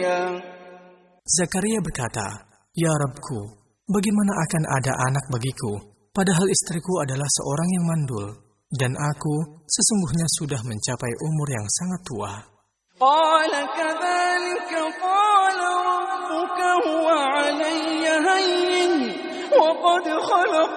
Zakaria berkata, "Ya Rabbku, bagaimana akan ada anak bagiku, padahal istriku adalah seorang yang mandul, dan aku sesungguhnya sudah mencapai umur yang sangat tua." قال كذلك قال ربك هو علي هين وقد